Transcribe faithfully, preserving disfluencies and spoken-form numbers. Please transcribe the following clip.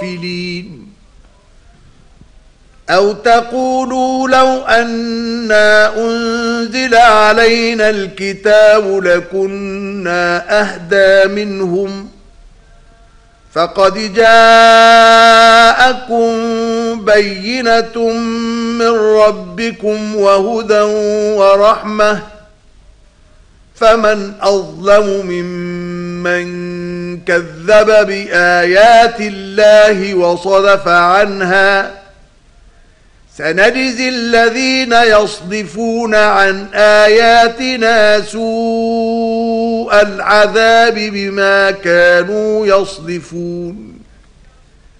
غافلين أو تقولوا لو أنا أنزل علينا الكتاب لكنا أهدى منهم فقد جاءكم بينة من ربكم وهدى ورحمة فمن أظلم ممن كذب بآيات الله وصدف عنها سنجزي الذين يصدفون عن آياتنا سوء العذاب بما كانوا يصدفون